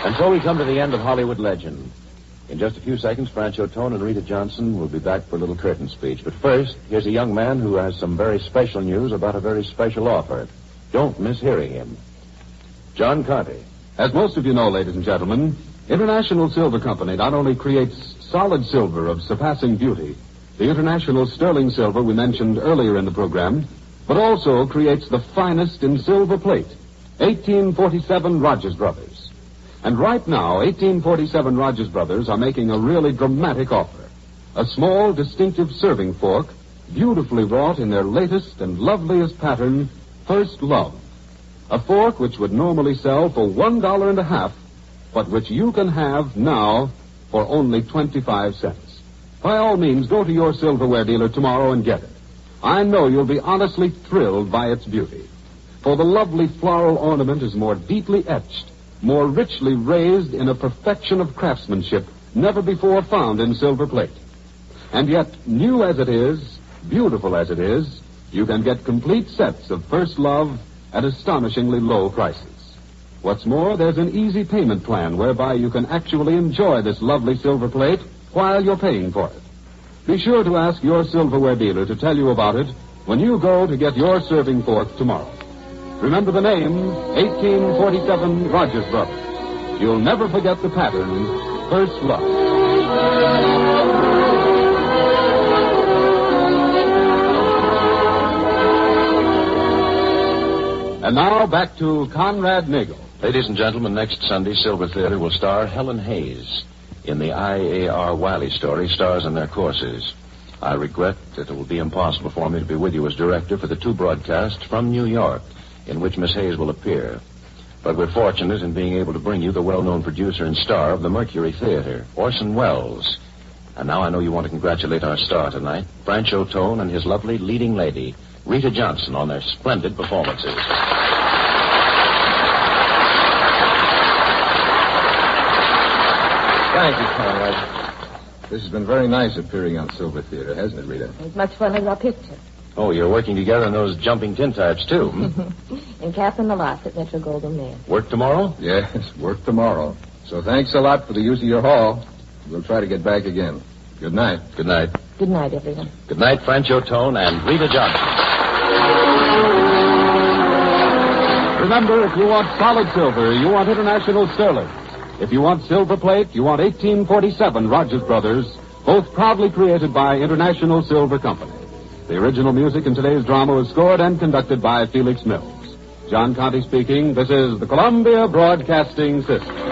And so we come to the end of Hollywood Legend. In just a few seconds, Francho Tone and Rita Johnson will be back for a little curtain speech. But first, here's a young man who has some very special news about a very special offer. Don't miss hearing him. John Conte. As most of you know, ladies and gentlemen, International Silver Company not only creates solid silver of surpassing beauty, the International Sterling Silver we mentioned earlier in the program, but also creates the finest in silver plate, 1847 Rogers Brothers. And right now, 1847 Rogers Brothers are making a really dramatic offer. A small, distinctive serving fork, beautifully wrought in their latest and loveliest pattern, First Love. A fork which would normally sell for $1.50, but which you can have now for only 25 cents. By all means, go to your silverware dealer tomorrow and get it. I know you'll be honestly thrilled by its beauty. For the lovely floral ornament is more deeply etched, more richly raised in a perfection of craftsmanship never before found in silver plate. And yet, new as it is, beautiful as it is, you can get complete sets of First Love at astonishingly low prices. What's more, there's an easy payment plan whereby you can actually enjoy this lovely silver plate while you're paying for it. Be sure to ask your silverware dealer to tell you about it when you go to get your serving fork tomorrow. Remember the name, 1847 Rogers Brothers. You'll never forget the pattern, First Love. And now, back to Conrad Nagel. Ladies and gentlemen, next Sunday, Silver Theater will star Helen Hayes in the I.A.R. Wiley story, Stars and Their Courses. I regret that it will be impossible for me to be with you as director for the two broadcasts from New York in which Miss Hayes will appear. But we're fortunate in being able to bring you the well-known producer and star of the Mercury Theater, Orson Welles. And now I know you want to congratulate our star tonight, Francho Tone and his lovely leading lady, Rita Johnson, on their splendid performances. Thank you, Conrad. This has been very nice appearing on Silver Theater, hasn't it, Rita? As much fun as our picture. Oh, you're working together in those jumping tintypes, too, And Catherine the Lost at Metro Goldwyn Mayer. Work tomorrow? Yes, work tomorrow. So thanks a lot for the use of your hall. We'll try to get back again. Good night. Good night. Good night, everyone. Good night, Francho Tone and Rita Johnson. Remember, if you want solid silver, you want International Sterling. If you want silver plate, you want 1847 Rogers Brothers, both proudly created by International Silver Company. The original music in today's drama was scored and conducted by Felix Mills. John Conte speaking. This is the Columbia Broadcasting System.